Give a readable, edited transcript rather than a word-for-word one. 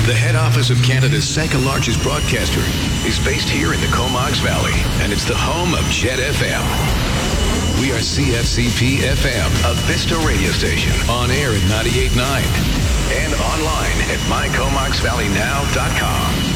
The head office of Canada's second largest broadcaster is based here in the Comox Valley, and it's the home of Jet FM. We are CFCP FM, a Vista radio station, on air at 98.9 and online at mycomoxvalleynow.com.